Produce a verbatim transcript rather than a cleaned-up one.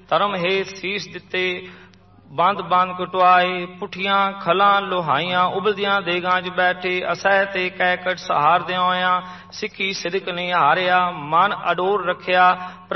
ਧਰਮ ਹੇਤ ਸੀਸ ਦਿੱਤੇ, ਬੰਦ ਬੰਦ ਕਟਵਾਏ, ਪੁੱਠੀਆਂ ਖਲਾਂ ਲੋਹਾਈਆਂ, ਉਬਲਦੀਆਂ ਦੇਗਾਂ 'ਚ ਬੈਠੇ, ਅਸਹਿ ਤੇ ਕੈਕਟ ਸਹਾਰਦਿਆਂ ਹੋਇਆਂ, ਸਿੱਖੀ ਸਿਦਕ ਨਹੀਂ ਹਾਰਿਆ, ਮਨ ਅਡੋਰ ਰੱਖਿਆ,